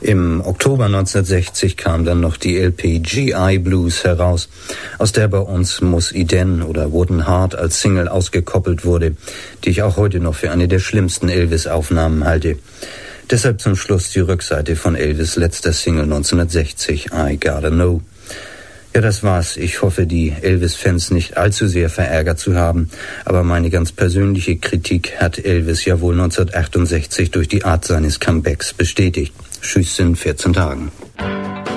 Im Oktober 1960 kam dann noch die LP GI Blues heraus, aus der bei uns Muss Iden oder Wooden Heart als Single ausgekoppelt wurde, die ich auch heute noch für eine der schlimmsten Elvis-Aufnahmen halte. Deshalb zum Schluss die Rückseite von Elvis' letzter Single 1960, I Gotta Know. Ja, das war's. Ich hoffe, die Elvis-Fans nicht allzu sehr verärgert zu haben, aber meine ganz persönliche Kritik hat Elvis ja wohl 1968 durch die Art seines Comebacks bestätigt. Tschüss in 14 Tagen.